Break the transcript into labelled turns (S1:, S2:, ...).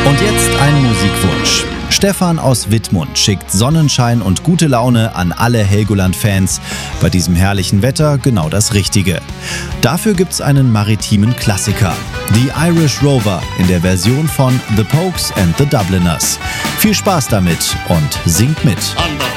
S1: Und jetzt ein Musikwunsch. Stefan aus Wittmund schickt Sonnenschein und gute Laune an alle Helgoland-Fans. Bei diesem herrlichen Wetter genau das Richtige. Dafür gibt's einen maritimen Klassiker. Die Irish Rover in der Version von The Pokes and the Dubliners. Viel Spaß damit und singt mit.
S2: On the